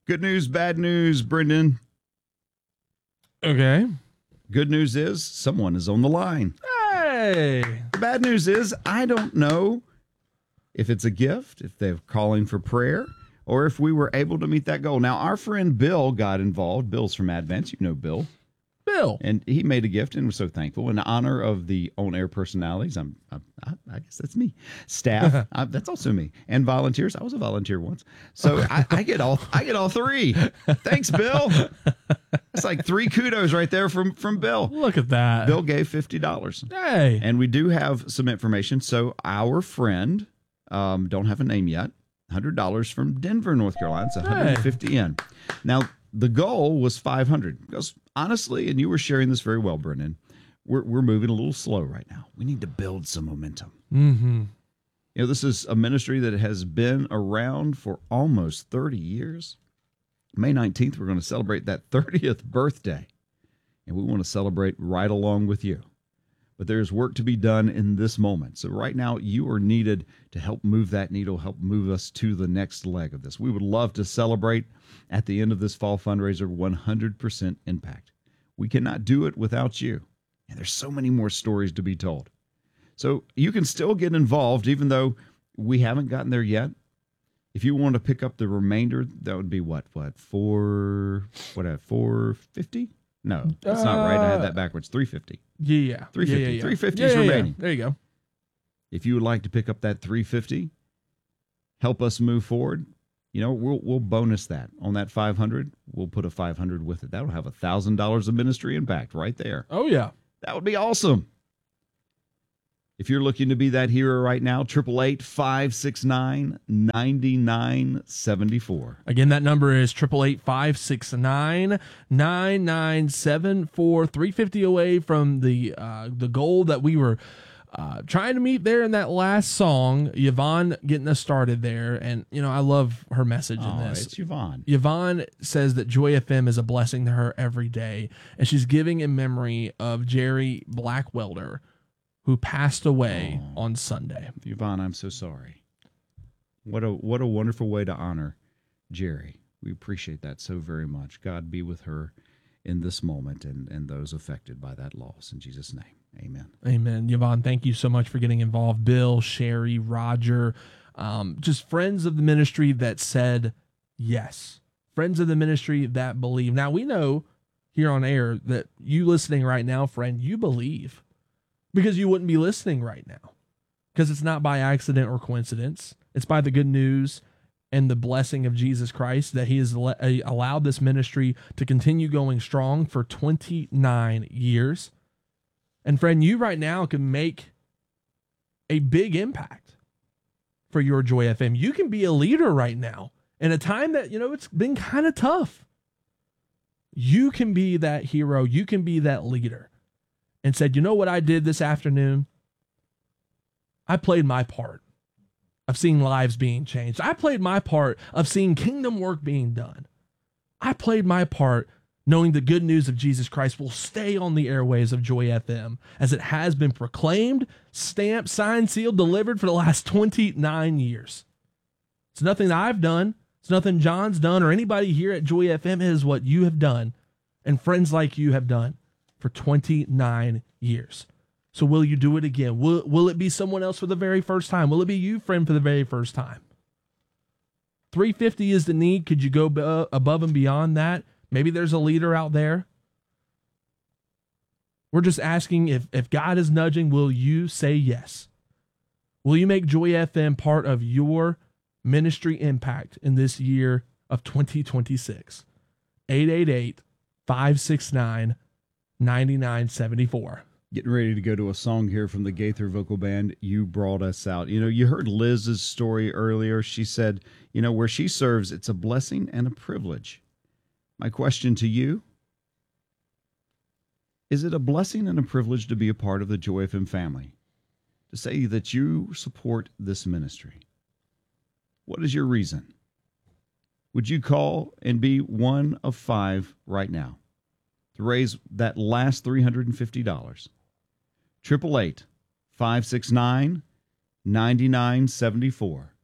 Good news, bad news, Brendan. Okay. Good news is someone is on the line. Hey. The bad news is I don't know if it's a gift, if they're calling for prayer, or if we were able to meet that goal. Now, our friend Bill got involved. Bill's from Advance. You know Bill. Bill. And he made a gift and was so thankful. In honor of the on-air personalities, I guess that's me. Staff, that's also me. And volunteers. I was a volunteer once. So I get all three. Thanks, Bill. That's like 3 kudos right there from Bill. Look at that. Bill gave $50. Hey. And we do have some information. So our friend, don't have a name yet, $100 from Denver, North Carolina. It's 150 in. Now, the goal was 500 because honestly, and you were sharing this very well, Brendan, we're moving a little slow right now. We need to build some momentum. Mm-hmm. You know, this is a ministry that has been around for almost 30 years. May 19th, we're going to celebrate that 30th birthday, and we want to celebrate right along with you. But there's work to be done in this moment. So right now, you are needed to help move that needle, help move us to the next leg of this. We would love to celebrate at the end of this fall fundraiser 100% impact. We cannot do it without you. And there's so many more stories to be told. So you can still get involved, even though we haven't gotten there yet. If you want to pick up the remainder, that would be what, 450? No, that's not right. I had that backwards. 350. Yeah. 350. Yeah. 350 is remaining. There you go. If you would like to pick up that 350, help us move forward. You know, we'll bonus that on that 500. We'll put a 500 with it. That'll have $1,000 of ministry impact right there. Oh yeah, that would be awesome. If you're looking to be that hero right now, 888-569-9974. Again, that number is 888-569-9974. 350 away from the goal that we were trying to meet there in that last song. Yvonne getting us started there, and you know I love her message in this. It's Yvonne. Yvonne says that Joy FM is a blessing to her every day, and she's giving in memory of Jerry Blackwelder, who passed away on Sunday. Yvonne, I'm so sorry. What a wonderful way to honor Jerry. We appreciate that so very much. God be with her in this moment and those affected by that loss. In Jesus' name, amen. Amen. Yvonne, thank you so much for getting involved. Bill, Sherry, Roger, just friends of the ministry that said yes. Friends of the ministry that believe. Now, we know here on air that you listening right now, friend, you believe. Because you wouldn't be listening right now. Because it's not by accident or coincidence. It's by the good news and the blessing of Jesus Christ that he has allowed this ministry to continue going strong for 29 years. And friend, you right now can make a big impact for your Joy FM. You can be a leader right now in a time that, you know, it's been kind of tough. You can be that hero. You can be that leader. And said, you know what I did this afternoon? I played my part of seeing lives being changed. I played my part of seeing kingdom work being done. I played my part knowing the good news of Jesus Christ will stay on the airwaves of Joy FM as it has been proclaimed, stamped, signed, sealed, delivered for the last 29 years. It's nothing that I've done. It's nothing John's done or anybody here at Joy FM. It is what you have done and friends like you have done for 29 years. So will you do it again? Will it be someone else for the very first time? Will it be you, friend, for the very first time? 350 is the need. Could you go above and beyond that? Maybe there's a leader out there. We're just asking if God is nudging, will you say yes? Will you make Joy FM part of your ministry impact in this year of 2026? 888-569-9974. Getting ready to go to a song here from the Gaither Vocal Band. You brought us out. You know, you heard Liz's story earlier. She said, you know, where she serves, it's a blessing and a privilege. My question to you, is it a blessing and a privilege to be a part of the Joy FM family? To say that you support this ministry? What is your reason? Would you call and be one of 5 right now to raise that last $350? 888-569-9974.